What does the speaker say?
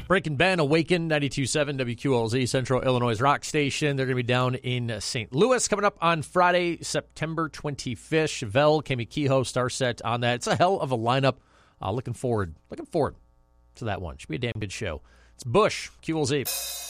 Breaking Ben, Awaken, 92.7 WQLZ, Central Illinois Rock Station. They're going to be down in St. Louis coming up on Friday, September 25th. Chevelle, Kami Kehoe, star set on that. It's a hell of a lineup. Looking forward to that one. Should be a damn good show. It's Bush, QLZ.